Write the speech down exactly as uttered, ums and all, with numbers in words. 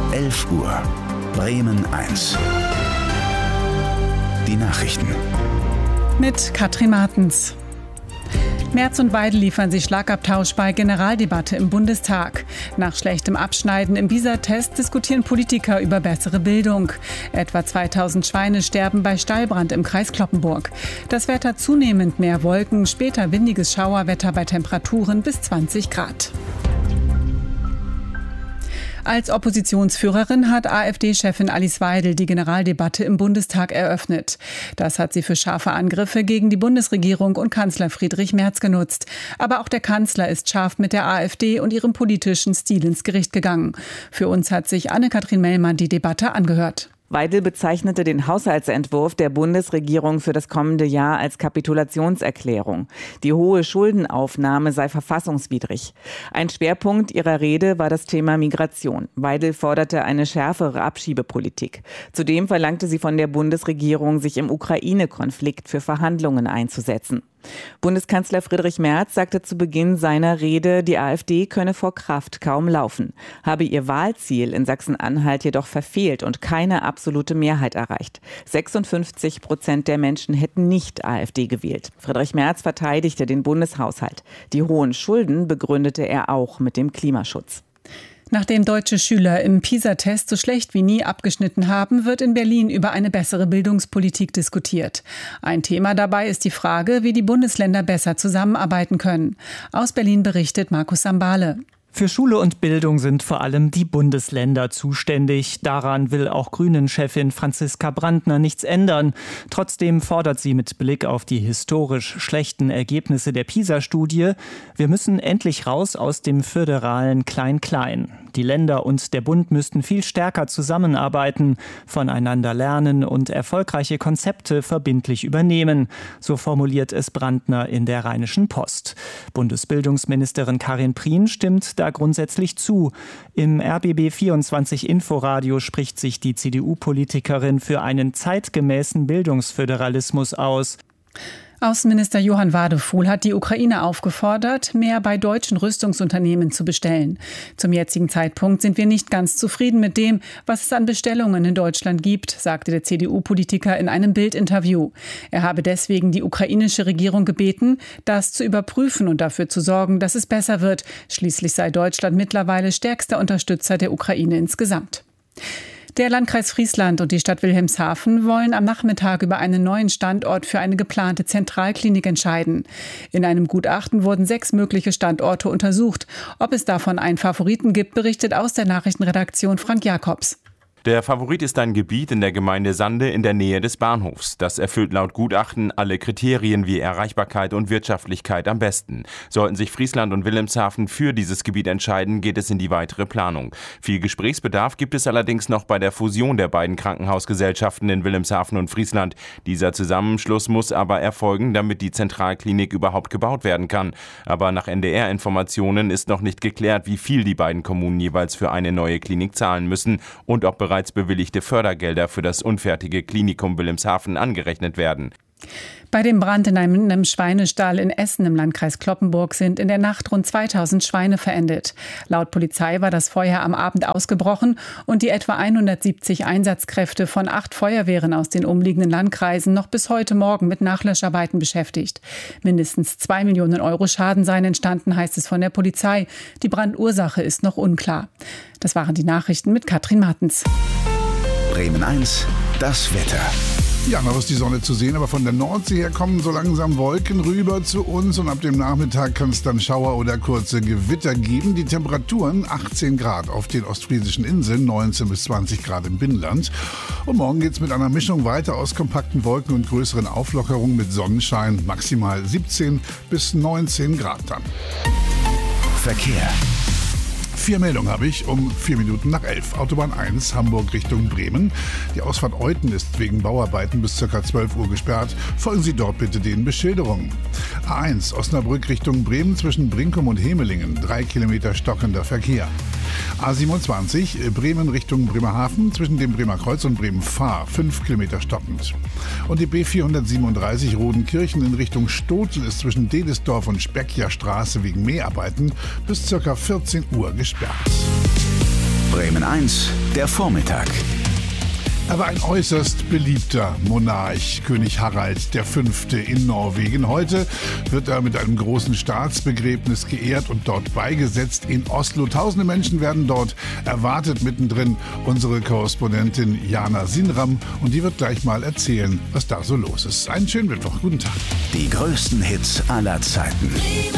elf Uhr. Bremen eins. Die Nachrichten. Mit Katrin Martens. Merz und Weidel liefern sich Schlagabtausch bei Generaldebatte im Bundestag. Nach schlechtem Abschneiden im PISA-Test diskutieren Politiker über bessere Bildung. Etwa zweitausend Schweine sterben bei Stallbrand im Kreis Cloppenburg. Das Wetter zunehmend mehr Wolken, später windiges Schauerwetter bei Temperaturen bis zwanzig Grad. Als Oppositionsführerin hat AfD-Chefin Alice Weidel die Generaldebatte im Bundestag eröffnet. Das hat sie für scharfe Angriffe gegen die Bundesregierung und Kanzler Friedrich Merz genutzt. Aber auch der Kanzler ist scharf mit der AfD und ihrem politischen Stil ins Gericht gegangen. Für uns hat sich Anne-Kathrin Mellmann die Debatte angehört. Weidel bezeichnete den Haushaltsentwurf der Bundesregierung für das kommende Jahr als Kapitulationserklärung. Die hohe Schuldenaufnahme sei verfassungswidrig. Ein Schwerpunkt ihrer Rede war das Thema Migration. Weidel forderte eine schärfere Abschiebepolitik. Zudem verlangte sie von der Bundesregierung, sich im Ukraine-Konflikt für Verhandlungen einzusetzen. Bundeskanzler Friedrich Merz sagte zu Beginn seiner Rede, die AfD könne vor Kraft kaum laufen, habe ihr Wahlziel in Sachsen-Anhalt jedoch verfehlt und keine absolute Mehrheit erreicht. sechsundfünfzig Prozent der Menschen hätten nicht AfD gewählt. Friedrich Merz verteidigte den Bundeshaushalt. Die hohen Schulden begründete er auch mit dem Klimaschutz. Nachdem deutsche Schüler im PISA-Test so schlecht wie nie abgeschnitten haben, wird in Berlin über eine bessere Bildungspolitik diskutiert. Ein Thema dabei ist die Frage, wie die Bundesländer besser zusammenarbeiten können. Aus Berlin berichtet Markus Sambale. Für Schule und Bildung sind vor allem die Bundesländer zuständig. Daran will auch Grünen-Chefin Franziska Brandner nichts ändern. Trotzdem fordert sie mit Blick auf die historisch schlechten Ergebnisse der PISA-Studie, wir müssen endlich raus aus dem föderalen Klein-Klein. Die Länder und der Bund müssten viel stärker zusammenarbeiten, voneinander lernen und erfolgreiche Konzepte verbindlich übernehmen. So formuliert es Brandner in der Rheinischen Post. Bundesbildungsministerin Karin Prien stimmt da grundsätzlich zu. Im R B B vierundzwanzig Inforadio spricht sich die C D U-Politikerin für einen zeitgemäßen Bildungsföderalismus aus. Außenminister Johann Wadefuhl hat die Ukraine aufgefordert, mehr bei deutschen Rüstungsunternehmen zu bestellen. Zum jetzigen Zeitpunkt sind wir nicht ganz zufrieden mit dem, was es an Bestellungen in Deutschland gibt, sagte der C D U-Politiker in einem Bild-Interview. Er habe deswegen die ukrainische Regierung gebeten, das zu überprüfen und dafür zu sorgen, dass es besser wird. Schließlich sei Deutschland mittlerweile stärkster Unterstützer der Ukraine insgesamt. Der Landkreis Friesland und die Stadt Wilhelmshaven wollen am Nachmittag über einen neuen Standort für eine geplante Zentralklinik entscheiden. In einem Gutachten wurden sechs mögliche Standorte untersucht. Ob es davon einen Favoriten gibt, berichtet aus der Nachrichtenredaktion Frank Jakobs. Der Favorit ist ein Gebiet in der Gemeinde Sande in der Nähe des Bahnhofs. Das erfüllt laut Gutachten alle Kriterien wie Erreichbarkeit und Wirtschaftlichkeit am besten. Sollten sich Friesland und Wilhelmshaven für dieses Gebiet entscheiden, geht es in die weitere Planung. Viel Gesprächsbedarf gibt es allerdings noch bei der Fusion der beiden Krankenhausgesellschaften in Wilhelmshaven und Friesland. Dieser Zusammenschluss muss aber erfolgen, damit die Zentralklinik überhaupt gebaut werden kann. Aber nach N D R-Informationen ist noch nicht geklärt, wie viel die beiden Kommunen jeweils für eine neue Klinik zahlen müssen und ob bereits bewilligte Fördergelder für das unfertige Klinikum Wilhelmshaven angerechnet werden. Bei dem Brand in einem, einem Schweinestall in Essen im Landkreis Cloppenburg sind in der Nacht rund zweitausend Schweine verendet. Laut Polizei war das Feuer am Abend ausgebrochen und die etwa hundertsiebzig Einsatzkräfte von acht Feuerwehren aus den umliegenden Landkreisen noch bis heute Morgen mit Nachlöscharbeiten beschäftigt. Mindestens zwei Millionen Euro Schaden seien entstanden, heißt es von der Polizei. Die Brandursache ist noch unklar. Das waren die Nachrichten mit Katrin Martens. Bremen eins, das Wetter. Ja, noch ist die Sonne zu sehen, aber von der Nordsee her kommen so langsam Wolken rüber zu uns und ab dem Nachmittag kann es dann Schauer oder kurze Gewitter geben. Die Temperaturen achtzehn Grad auf den ostfriesischen Inseln, neunzehn bis zwanzig Grad im Binnenland. Und morgen geht es mit einer Mischung weiter aus kompakten Wolken und größeren Auflockerungen mit Sonnenschein, maximal siebzehn bis neunzehn Grad dann. Verkehr. Vier Meldungen habe ich um vier Minuten nach elf. Autobahn eins, Hamburg Richtung Bremen. Die Ausfahrt Euthen ist wegen Bauarbeiten bis ca. zwölf Uhr gesperrt. Folgen Sie dort bitte den Beschilderungen. A eins, Osnabrück Richtung Bremen zwischen Brinkum und Hemelingen. Drei Kilometer stockender Verkehr. A siebenundzwanzig, Bremen Richtung Bremerhaven zwischen dem Bremer Kreuz und Bremen-Fahr. Fünf Kilometer stockend. Und die B vierhundertsiebenunddreißig Rodenkirchen in Richtung Stotel ist zwischen Dedesdorf und Speckjer Straße wegen Mäharbeiten bis ca. vierzehn Uhr gesperrt. Bremen eins, der Vormittag. Er war ein äußerst beliebter Monarch, König Harald der Fünfte in Norwegen. Heute wird er mit einem großen Staatsbegräbnis geehrt und dort beigesetzt in Oslo. Tausende Menschen werden dort erwartet. Mittendrin unsere Korrespondentin Jana Sinram, und die wird gleich mal erzählen, was da so los ist. Einen schönen Mittwoch, guten Tag. Die größten Hits aller Zeiten.